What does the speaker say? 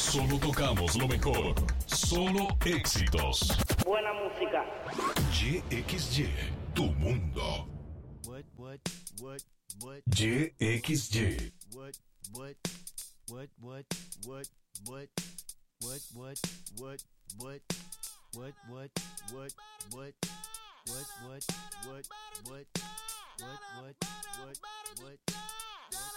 Solo tocamos lo mejor. Solo éxitos. Buena música. YXY, tu mundo. YXY. What?